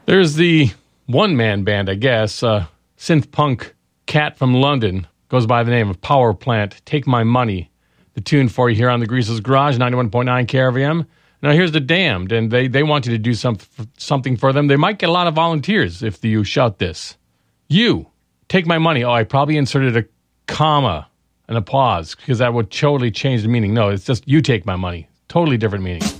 There's the one-man band, I guess, synth punk cat from London, goes by the name of Power Plant, Take My Money. The tune for you here on the Greasel's Garage, 91.9 KRVM. Now here's the Damned, and they want you to do something for them. They might get a lot of volunteers if you shout this. You, take my money. Oh, I probably inserted a comma, an applause, because that would totally change the meaning. No, it's just you take my money. Totally different meaning.